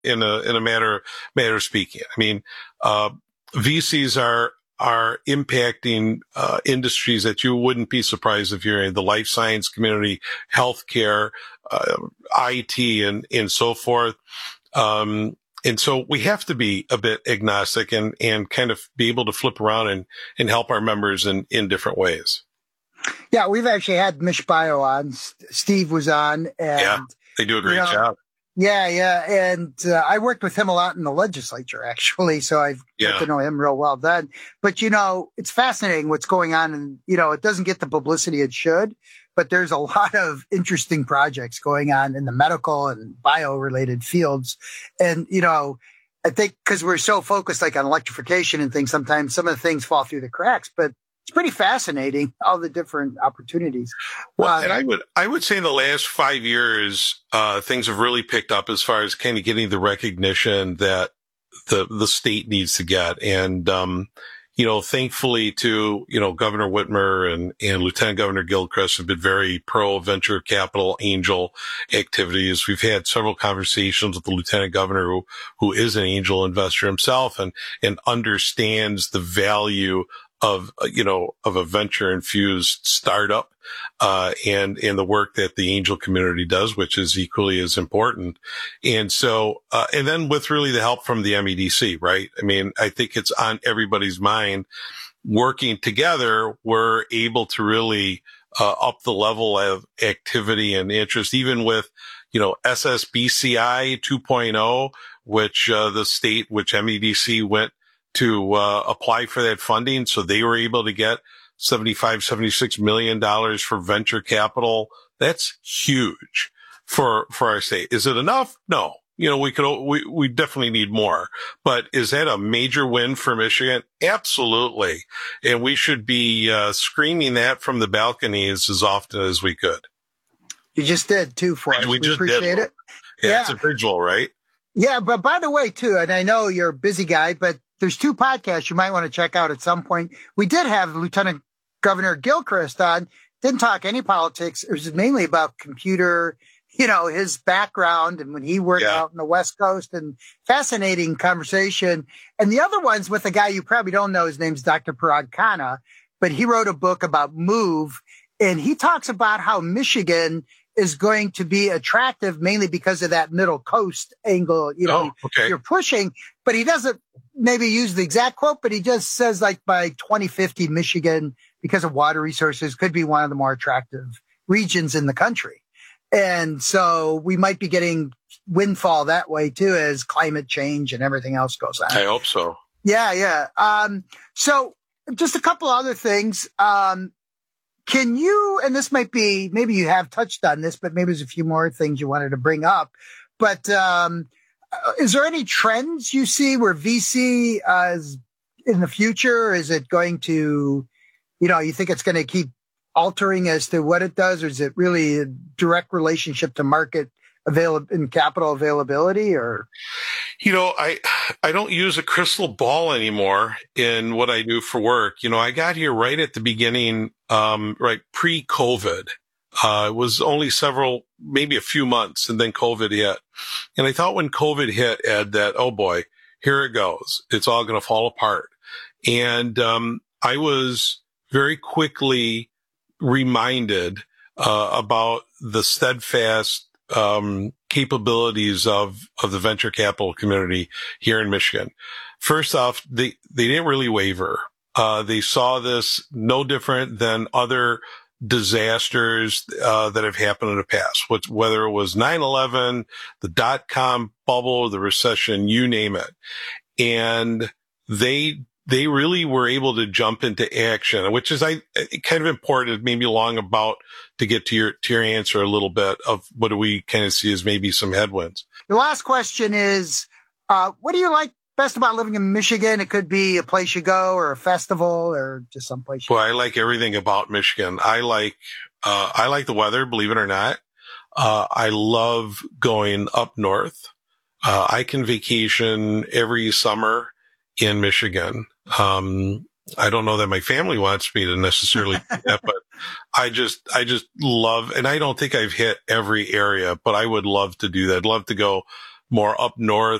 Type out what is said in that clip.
in a matter of speaking. I mean, VCs are impacting industries that you wouldn't be surprised if you're in the life science community, healthcare, IT, and so forth. And so we have to be a bit agnostic and kind of be able to flip around and help our members in different ways. Yeah, we've actually had MishBio on. Steve was on. And, they do a great job. Yeah. And I worked with him a lot in the legislature, actually. So I've got to know him real well then. But, it's fascinating what's going on. And, it doesn't get the publicity it should. But there's a lot of interesting projects going on in the medical and bio-related fields. And, I think because we're so focused like on electrification and things, sometimes some of the things fall through the cracks. But it's pretty fascinating, all the different opportunities. Well, and I would say in the last 5 years, things have really picked up as far as kind of getting the recognition that the state needs to get. And, thankfully Governor Whitmer and Lieutenant Governor Gilchrist have been very pro venture capital angel activities. We've had several conversations with the Lieutenant Governor who is an angel investor himself and understands the value of a venture infused startup, and the work that the angel community does, which is equally as important. And so, and then with really the help from the MEDC, right? I mean, I think it's on everybody's mind. Working together, we're able to really, up the level of activity and interest, even with, SSBCI 2.0, which, the state, which MEDC went to apply for that funding. So they were able to get $76 million for venture capital. That's huge for our state. Is it enough? No. We definitely need more, but is that a major win for Michigan? Absolutely. And we should be screaming that from the balconies as often as we could. You just did too for us. We appreciate it. Yeah, it's a visual, right? Yeah. But by the way, too, and I know you're a busy guy, but there's 2 podcasts you might want to check out at some point. We did have Lieutenant Governor Gilchrist on, didn't talk any politics. It was mainly about computer, his background and when he worked out in the West Coast, and fascinating conversation. And the other one's with a guy you probably don't know. His name's Dr. Parag Khanna, but he wrote a book about MOVE, and he talks about how Michigan is going to be attractive mainly because of that middle coast angle, you're pushing, but he doesn't maybe use the exact quote, but he just says like by 2050, Michigan, because of water resources, could be one of the more attractive regions in the country. And so we might be getting windfall that way too, as climate change and everything else goes on. I hope so. Yeah. So just a couple other things. Can you, and this might be, maybe you have touched on this, but maybe there's a few more things you wanted to bring up, but, is there any trends you see where VC is in the future? Is it going to, you think it's going to keep altering as to what it does, or is it really a direct relationship to market and capital availability? Or, I don't use a crystal ball anymore in what I do for work. I got here right at the beginning, right pre-COVID. It was only maybe a few months, and then COVID hit. And I thought when COVID hit, Ed, that, oh boy, here it goes. It's all going to fall apart. And, I was very quickly reminded, about the steadfast, capabilities of the venture capital community here in Michigan. First off, they didn't really waver. They saw this no different than other disasters that have happened in the past, whether it was 9/11, the dot-com bubble, the recession, you name it. And they really were able to jump into action, which is kind of important, maybe long about to get to your answer a little bit of what do we kind of see as maybe some headwinds. The last question is, what do you like best about living in Michigan? It could be a place you go or a festival or just someplace. Well, I like everything about Michigan. I like the weather, believe it or not. I love going up north. I can vacation every summer in Michigan. I don't know that my family wants me to necessarily do that, but I just love, and I don't think I've hit every area, but I would love to do that. I'd love to go more up north